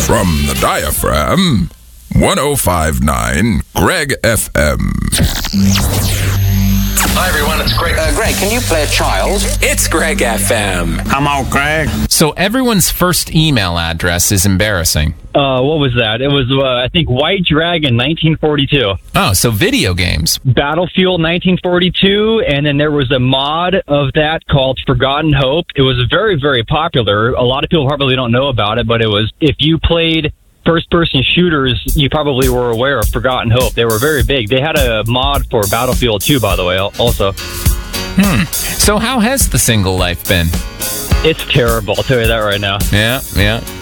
From the diaphragm, 105.9 Greg FM. Hi, everyone. It's Greg. Greg, can you play a child? It's Greg FM. Come on, Greg. So everyone's first email address is embarrassing. What was that? It was, I think, White Dragon 1942. Oh, so video games. Battlefield 1942, and then there was a mod of that called Forgotten Hope. It was very, very popular. A lot of people probably don't know about it, but it was, if you played first-person shooters, you probably were aware of Forgotten Hope. They were very big. They had a mod for Battlefield 2, by the way, also. So how has the single life been? It's terrible, I'll tell you that right now. Yeah.